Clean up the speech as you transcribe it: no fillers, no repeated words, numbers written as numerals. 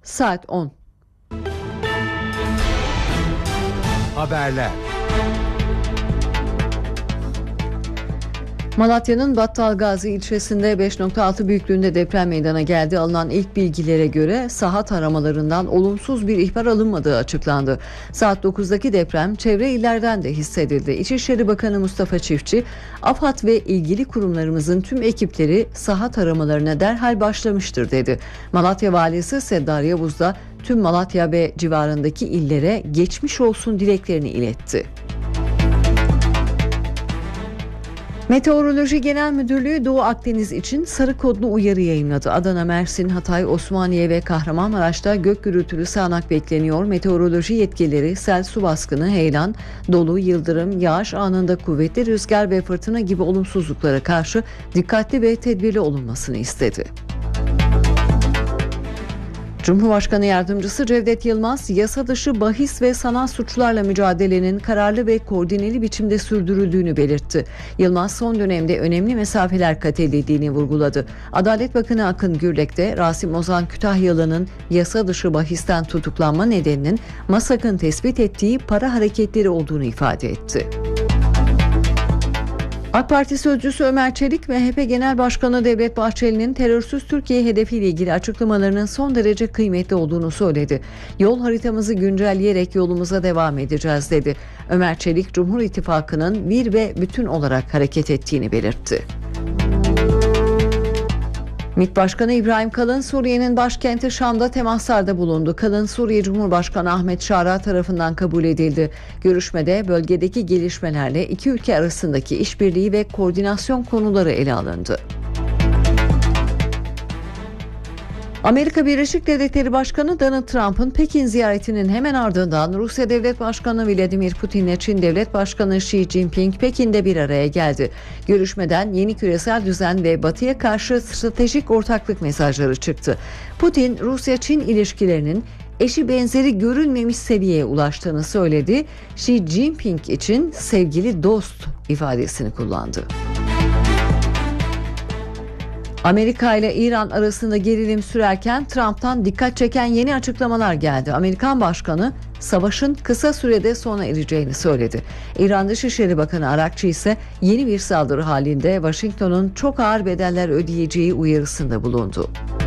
Saat 10. Haberler. Malatya'nın Battalgazi ilçesinde 5.6 büyüklüğünde deprem meydana geldi. Alınan ilk bilgilere göre saha taramalarından olumsuz bir ihbar alınmadığı açıklandı. Saat 9'daki deprem çevre illerden de hissedildi. İçişleri Bakanı Mustafa Çiftçi, AFAD ve ilgili kurumlarımızın tüm ekipleri saha taramalarına derhal başlamıştır dedi. Malatya Valisi Seddar Yavuz da tüm Malatya ve civarındaki illere geçmiş olsun dileklerini iletti. Meteoroloji Genel Müdürlüğü Doğu Akdeniz için sarı kodlu uyarı yayınladı. Adana, Mersin, Hatay, Osmaniye ve Kahramanmaraş'ta gök gürültülü sağanak bekleniyor. Meteoroloji yetkilileri sel, su baskını, heyelan, dolu, yıldırım, yağış anında kuvvetli rüzgar ve fırtına gibi olumsuzluklara karşı dikkatli ve tedbirli olunmasını istedi. Cumhurbaşkanı Yardımcısı Cevdet Yılmaz, yasa dışı bahis ve sanal suçlarla mücadelenin kararlı ve koordineli biçimde sürdürüldüğünü belirtti. Yılmaz son dönemde önemli mesafeler kat edildiğini vurguladı. Adalet Bakanı Akın Gürlek de Rasim Ozan Kütahyalı'nın yasa dışı bahisten tutuklanma nedeninin MASAK'ın tespit ettiği para hareketleri olduğunu ifade etti. AK Parti sözcüsü Ömer Çelik, MHP Genel Başkanı Devlet Bahçeli'nin terörsüz Türkiye hedefiyle ilgili açıklamalarının son derece kıymetli olduğunu söyledi. Yol haritamızı güncelleyerek yolumuza devam edeceğiz dedi. Ömer Çelik, Cumhur İttifakı'nın bir ve bütün olarak hareket ettiğini belirtti. MİT Başkanı İbrahim Kalın, Suriye'nin başkenti Şam'da temaslarda bulundu. Kalın, Suriye Cumhurbaşkanı Ahmet Şara tarafından kabul edildi. Görüşmede bölgedeki gelişmelerle iki ülke arasındaki işbirliği ve koordinasyon konuları ele alındı. Amerika Birleşik Devletleri Başkanı Donald Trump'ın Pekin ziyaretinin hemen ardından Rusya Devlet Başkanı Vladimir Putin ile Çin Devlet Başkanı Xi Jinping Pekin'de bir araya geldi. Görüşmeden yeni küresel düzen ve Batı'ya karşı stratejik ortaklık mesajları çıktı. Putin, Rusya-Çin ilişkilerinin eşi benzeri görülmemiş seviyeye ulaştığını söyledi. Xi Jinping için sevgili dost ifadesini kullandı. Amerika ile İran arasında gerilim sürerken Trump'tan dikkat çeken yeni açıklamalar geldi. Amerikan Başkanı savaşın kısa sürede sona ereceğini söyledi. İran Dışişleri Bakanı Arakçı ise yeni bir saldırı halinde Washington'un çok ağır bedeller ödeyeceği uyarısında bulundu.